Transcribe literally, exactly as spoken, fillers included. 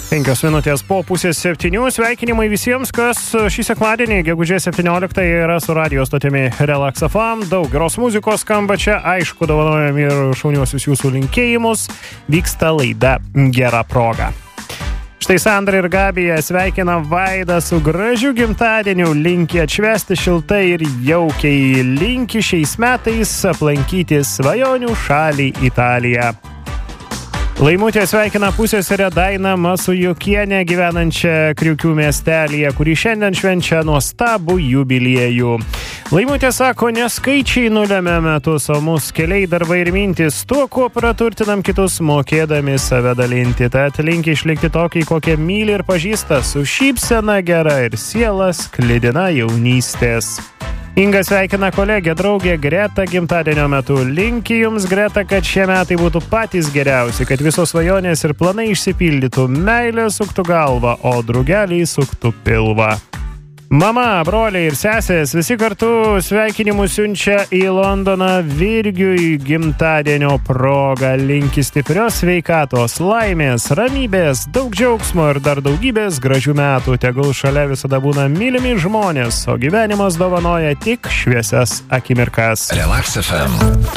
Penkios minutės po pusės septynių. Sveikinimai visiems, kas šį sekmadienį, gegužės septynioliktąją, yra su radio stotimi Relax F M. Daug geros muzikos skamba čia. Aišku, dovanojam ir šauniuosius jūsų linkėjimus. Vyksta laida Gera proga. Štai Sandra ir Gabija sveikina Vaidą su gražiu gimtadieniu. Linki atšvęsti šiltai ir jaukiai. Linki šiais metais aplankyti svajonių šalį Italiją. Laimutė sveikina pusseserę Dainą Masujukienę gyvenančią Kriukių miestelyje, kuri šiandien švenčia nuostabų jubiliejų. Laimutė sako, ne skaičiai nulemia metus, o mus keliai darbai ir mintis tuo, kuo praturtinam kitus, mokėdami save dalinti. Tad linki išlikti tokį, kokią myli ir pažįsta, su šypsena gera ir sielas klidina jaunystės. Inga sveikina kolegę, draugę Gretą gimtadienio metu. Linki jums, Greta, kad šie metai būtų patys geriausi, kad visos svajonės ir planai išsipildytų, meilė suktų galvą, o drugeliai suktų pilvą. Mama, broliai ir sesės visi kartu sveikinimus siunčia į Londoną Virgiui gimtadienio progą. Linki stiprios sveikatos, laimės, ramybės, daug džiaugsmo ir dar daugybės gražių metų. Tegul šalia visada būna mylimi žmonės, o gyvenimas dovanoja tik šviesias akimirkas. Relax F M.